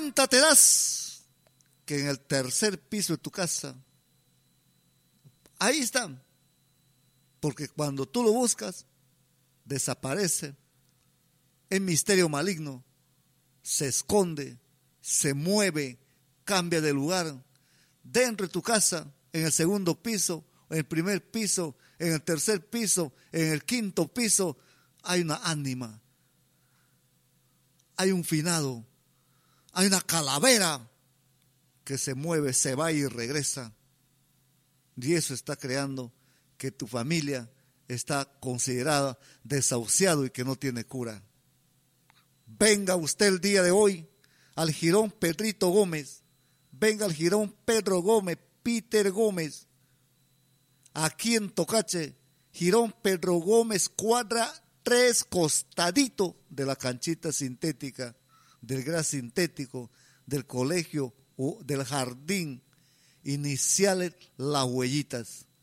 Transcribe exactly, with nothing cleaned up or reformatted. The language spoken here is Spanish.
cuenta te das que en el tercer piso de tu casa, ahí está. Porque cuando tú lo buscas, desaparece. Es misterio maligno. Se esconde, se mueve, cambia de lugar. Dentro de tu casa, en el segundo piso, en el primer piso, en el tercer piso, en el quinto piso, hay una ánima. Hay un finado. Hay una calavera que se mueve, se va y regresa. Y eso está creando que tu familia está considerada desahuciado y que no tiene cura. Venga usted el día de hoy al Jirón Pedrito Gómez. Venga al Jirón Pedro Gómez, Peter Gómez. Aquí en Tocache, Jirón Pedro Gómez, cuadra tres, costadito de la canchita sintética, del gras sintético, del colegio o del jardín. Iniciales Las Huellitas.